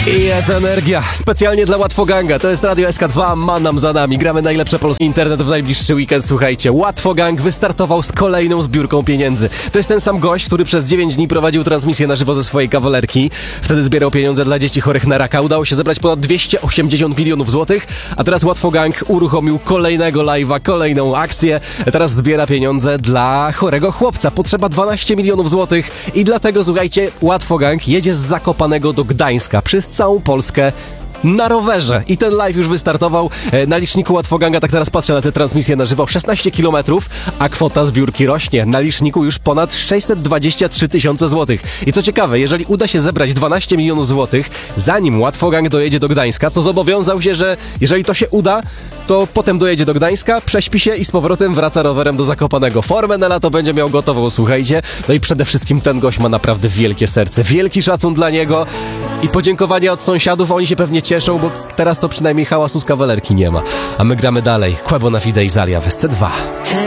I jest energia, specjalnie dla Łatwoganga. To jest Radio SK2, Manam za nami. Gramy najlepsze polskie internet w najbliższy weekend. Słuchajcie, Łatwogang wystartował z kolejną zbiórką pieniędzy. To jest ten sam gość, który przez 9 dni prowadził transmisję na żywo ze swojej kawalerki. Wtedy zbierał pieniądze dla dzieci chorych na raka. Udało się zebrać ponad 280 milionów złotych, a teraz Łatwogang uruchomił kolejnego live'a, kolejną akcję. Teraz zbiera pieniądze dla chorego chłopca. Potrzeba 12 milionów złotych i dlatego, słuchajcie, Łatwogang jedzie z Zakopanego do Gdańska przez całą Polskę na rowerze. I ten live już wystartował. Na liczniku Łatwoganga, tak teraz patrzę na tę transmisję na żywo, 16 km, a kwota zbiórki rośnie. Na liczniku już ponad 623 tysiące złotych. I co ciekawe, jeżeli uda się zebrać 12 milionów złotych, zanim Łatwogang dojedzie do Gdańska, to zobowiązał się, że jeżeli to się uda, to potem dojedzie do Gdańska, prześpi się i z powrotem wraca rowerem do Zakopanego. Formę na lato będzie miał gotową, słuchajcie. No i przede wszystkim ten gość ma naprawdę wielkie serce. Wielki szacun dla niego i podziękowania od sąsiadów. Oni się pewnie cieszą, bo teraz to przynajmniej hałasu z kawalerki nie ma. A my gramy dalej. Quebo na Fide i Zaria w SC2.